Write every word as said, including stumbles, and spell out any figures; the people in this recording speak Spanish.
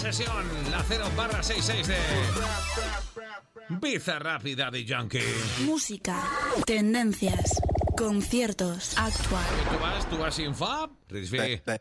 sesión, la cero barra sesenta y seis de Pizza Rápida de Yankee. Música, tendencias, conciertos, actual. ¿Tú vas, tú vas sin Fab? Risby.